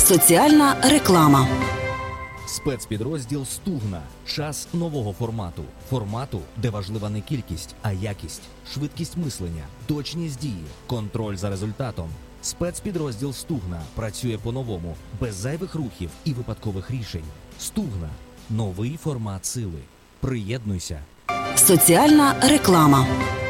Соціальна реклама. Спецпідрозділ «Стугна». Час нового формату. Формату, де важлива не кількість, а якість, швидкість мислення, точність дії, контроль за результатом. Спецпідрозділ «Стугна» працює по-новому, без зайвих рухів і випадкових рішень. «Стугна» – новий формат сили. Приєднуйся. Соціальна реклама.